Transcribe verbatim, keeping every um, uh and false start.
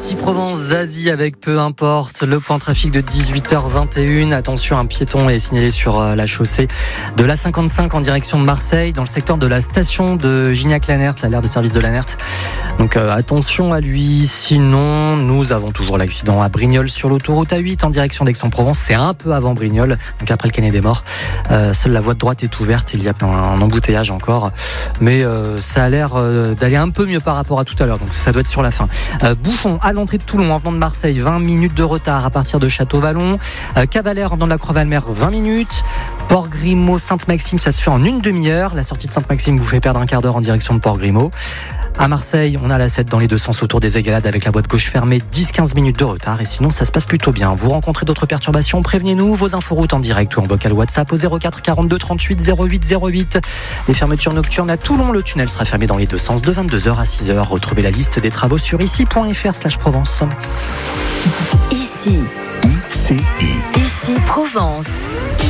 Ici Provence, Zazie avec peu importe. Le point trafic de dix-huit heures vingt et une. Attention, un piéton est signalé sur la chaussée de l'A cinquante-cinq en direction de Marseille, dans le secteur de la station de Gignac-Lanert, l'aire de service de Lanert. Donc euh, attention à lui. Sinon, nous avons toujours l'accident à Brignoles sur l'autoroute A huit en direction d'Aix-en-Provence. C'est un peu avant Brignoles, donc après le Canet des Morts. Euh, seule la voie de droite est ouverte. Il y a un, un embouteillage encore, mais euh, ça a l'air euh, d'aller un peu mieux par rapport à tout à l'heure. Donc ça doit être sur la fin. Euh, bouchon à l'entrée de Toulon en venant de Marseille, vingt minutes de retard à partir de Château-Vallon. Euh, Cavalère en venant de la Croix-Valmer, vingt minutes. Port-Grimaud, Sainte-Maxime, ça se fait en une demi-heure. La sortie de Sainte-Maxime vous fait perdre un quart d'heure en direction de Port-Grimaud. À Marseille, on a la sept dans les deux sens autour des Égalades avec la voie de gauche fermée, dix à quinze minutes de retard. Et sinon, ça se passe plutôt bien. Vous rencontrez d'autres perturbations, prévenez-nous. Vos inforoutes en direct ou en vocal WhatsApp au zéro quatre quarante-deux trente-huit zéro huit zéro huit. Les fermetures nocturnes à Toulon, le tunnel sera fermé dans les deux sens de vingt-deux heures à six heures. Retrouvez la liste des travaux sur ici.fr slash Provence. Ici. Ici. Ici Provence.